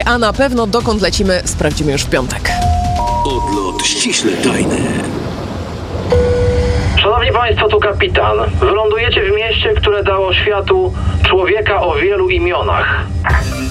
a na pewno dokąd lecimy, sprawdzimy już w piątek. Odlot ściśle tajny. Szanowni Państwo, tu kapitan. Wylądujecie w mieście, które dało światu człowieka o wielu imionach.